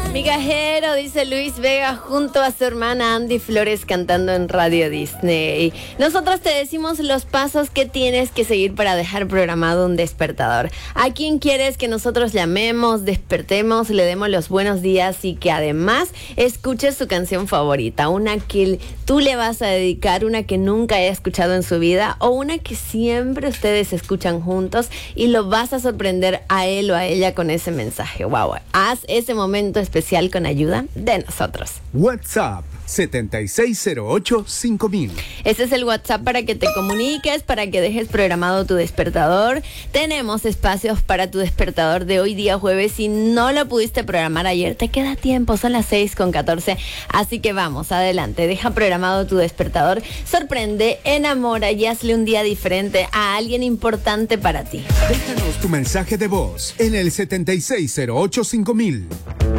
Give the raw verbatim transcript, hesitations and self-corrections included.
Migajero, dice Luis Vega, junto a su hermana Andy Flores cantando en Radio Disney. Nosotros te decimos los pasos que tienes que seguir para dejar programado un despertador. ¿A quién quieres que nosotros llamemos, despertemos, le demos los buenos días y que además escuches su canción favorita? Una que tú le vas a dedicar, una que nunca haya escuchado en su vida o una que siempre ustedes escuchan juntos y lo vas a sorprender a él o a ella con ese mensaje. Wow, haz ese momento especial con ayuda de nosotros. WhatsApp siete seis cero ocho cinco mil. Ese es el WhatsApp para que te comuniques, para que dejes programado tu despertador. Tenemos espacios para tu despertador de hoy día jueves. Si no lo pudiste programar ayer, te queda tiempo, son las seis con catorce. Así que vamos, adelante, deja programado tu despertador. Sorprende, enamora y hazle un día diferente a alguien importante para ti. Déjanos tu mensaje de voz en el siete seis cero ocho cinco mil.